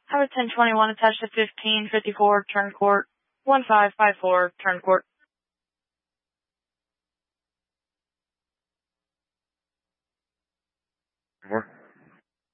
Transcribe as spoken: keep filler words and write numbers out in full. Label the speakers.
Speaker 1: Howard ten twenty-one attached to fifteen fifty-four, turn court. one five five four, turn court.
Speaker 2: More.